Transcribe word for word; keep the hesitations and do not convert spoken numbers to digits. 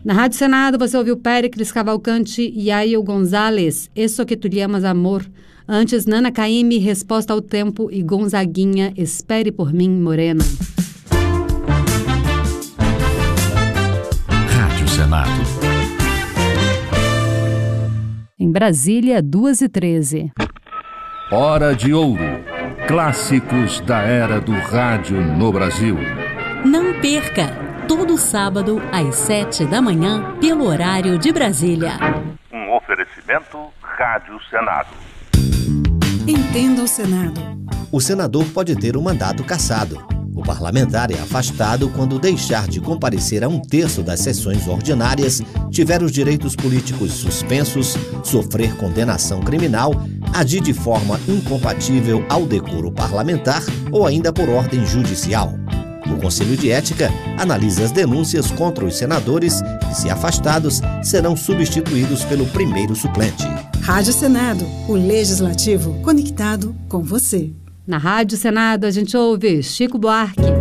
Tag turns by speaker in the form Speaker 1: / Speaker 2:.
Speaker 1: Na Rádio Senado você ouviu Péricles Cavalcante e Yael Gonzalez, Eso que tu llamas amor. Antes, Nana Caymmi, Resposta ao Tempo e Gonzaguinha, Espere por mim, Morena.
Speaker 2: Rádio Senado.
Speaker 1: Em Brasília, duas e treze.
Speaker 2: Hora de Ouro. Clássicos da era do rádio no Brasil.
Speaker 3: Não perca! Todo sábado, às sete da manhã, pelo horário de Brasília.
Speaker 4: Um oferecimento Rádio Senado.
Speaker 5: Entenda o Senado.
Speaker 6: O senador pode ter o mandato cassado. O parlamentar é afastado quando deixar de comparecer a um terço das sessões ordinárias, tiver os direitos políticos suspensos, sofrer condenação criminal, agir de forma incompatível ao decoro parlamentar ou ainda por ordem judicial. O Conselho de Ética analisa as denúncias contra os senadores e, se afastados, serão substituídos pelo primeiro suplente.
Speaker 5: Rádio Senado, o Legislativo conectado com você.
Speaker 1: Na Rádio Senado a gente ouve Chico Buarque.